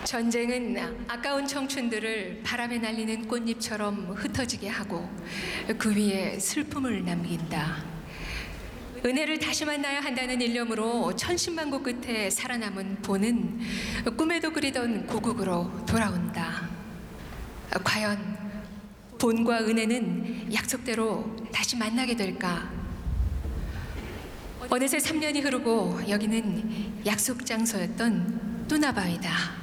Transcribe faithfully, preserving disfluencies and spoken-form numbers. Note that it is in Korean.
전쟁은 아까운 청춘들을 바람에 날리는 꽃잎처럼 흩어지게 하고 그 위에 슬픔을 남긴다. 은혜를 다시 만나야 한다는 일념으로 천신만고 끝에 살아남은 본은 꿈에도 그리던 고국으로 돌아온다. 과연 본과 은혜는 약속대로 다시 만나게 될까? 어느새 삼 년이 흐르고 여기는 약속 장소였던 뚜나바위다.